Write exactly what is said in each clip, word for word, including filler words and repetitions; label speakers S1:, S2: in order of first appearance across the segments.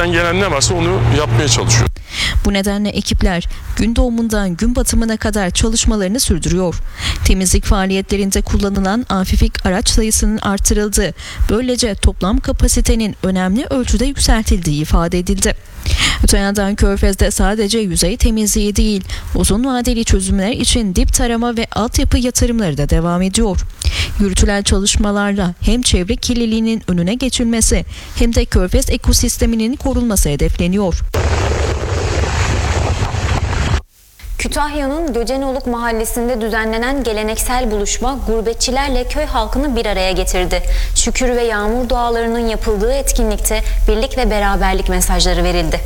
S1: elimizden gelen ne varsa onu yapmaya çalışıyoruz.
S2: Bu nedenle ekipler gün doğumundan gün batımına kadar çalışmalarını sürdürüyor. Temizlik faaliyetlerinde kullanılan amfibik araç sayısının artırıldığı, böylece toplam kapasitenin önemli ölçüde yükseltildiği ifade edildi. Öte yandan Körfez'de sadece yüzey temizliği değil, uzun vadeli çözümler için dip tarama ve altyapı yatırımları da devam ediyor. Yürütülen çalışmalarla hem çevre kirliliğinin önüne geçilmesi hem de Körfez ekosisteminin korunması hedefleniyor.
S3: Kütahya'nın Göcenoluk mahallesinde düzenlenen geleneksel buluşma gurbetçilerle köy halkını bir araya getirdi. Şükür ve yağmur dualarının yapıldığı etkinlikte birlik ve beraberlik mesajları verildi.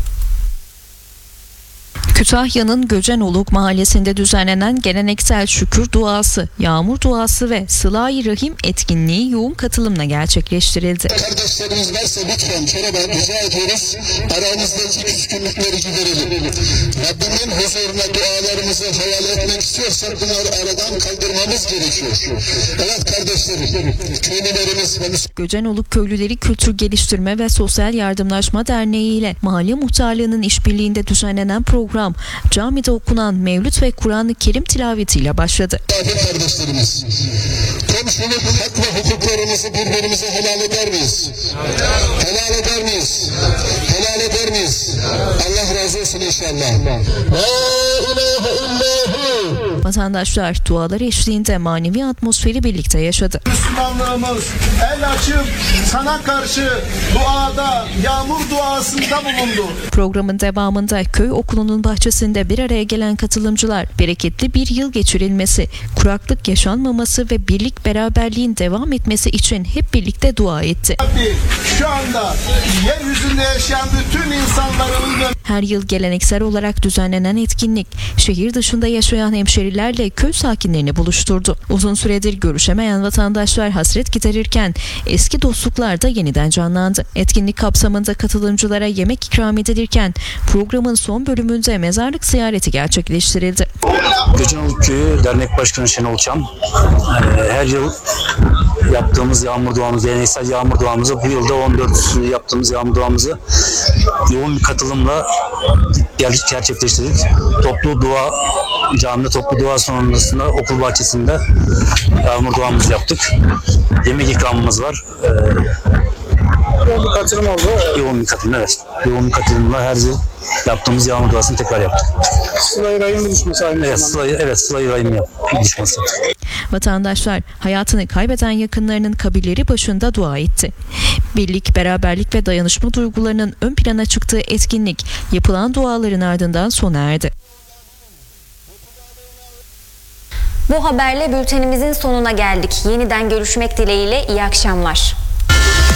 S2: Kütahya'nın Göcenoluk mahallesinde düzenlenen geleneksel şükür duası, yağmur duası ve sıla-i rahim etkinliği yoğun katılımla gerçekleştirildi.
S4: Kardeşlerimiz varsa lütfen Çorab'a rica ediyoruz, aramızdaki küskünlükleri giderelim. Rabbimin huzuruna dualarımızı havale etmek istiyorsak bunları aradan kaldırmamız gerekiyor. Evet kardeşlerim, köylülerimiz ve
S2: Göcenoluk Köylüleri Kültür Geliştirme ve Sosyal Yardımlaşma Derneği ile Mahalle Muhtarlığı'nın işbirliğinde düzenlenen program, camide okunan Mevlüt ve Kur'an-ı Kerim tilavetiyle başladı.
S4: Kardeşlerimiz, komşuluk hak ve hukuklarımızı birbirimize helal eder miyiz? Helal eder miyiz? Helal eder miyiz? Allah razı olsun inşallah. La ilahe illahu.
S2: Vatandaşlar dualar eşliğinde manevi atmosferi birlikte yaşadı.
S5: Müslümanlığımız el açıp sana karşı duada, yağmur duasında bulundu.
S2: Programın devamında köy okulunun bahçesinde bir araya gelen katılımcılar bereketli bir yıl geçirilmesi, kuraklık yaşanmaması ve birlik beraberliğin devam etmesi için hep birlikte dua etti.
S5: Şu anda yeryüzünde yaşayan bütün insanların...
S2: Her yıl geleneksel olarak düzenlenen etkinlik, şehir dışında yaşayan hemşerilerle köy sakinlerini buluşturdu. Uzun süredir görüşemeyen vatandaşlar hasret giderirken eski dostluklar da yeniden canlandı. Etkinlik kapsamında katılımcılara yemek ikram edilirken programın son bölümünde mezarlık ziyareti gerçekleştirildi.
S6: Göcenoluk Köyü Dernek Başkanı Şenol Çam, her yıl yaptığımız yağmur duamızı, geleneksel yağmur duamızı, bu yılda on dört yaptığımız yağmur duamızı yoğun bir katılımla gerçekleştirdik. Toplu dua, camide toplu dua sonrasında okul bahçesinde yağmur duamızı yaptık. Yemek ikramımız var.
S5: Yoğun bir katılım oldu.
S6: Yoğun bir katılım, evet. Yoğun bir katılımla her yıl yaptığımız yağmur duasını tekrar yaptık.
S5: Sıla-i Rahim buluşması aynı
S6: evet,
S5: zamanda.
S6: Sıla, evet, Sıla-i Rahim buluşması.
S2: Vatandaşlar hayatını kaybeden yakınlarının kabirleri başında dua etti. Birlik, beraberlik ve dayanışma duygularının ön plana çıktığı etkinlik yapılan duaların ardından sona erdi.
S3: Bu haberle bültenimizin sonuna geldik. Yeniden görüşmek dileğiyle iyi akşamlar.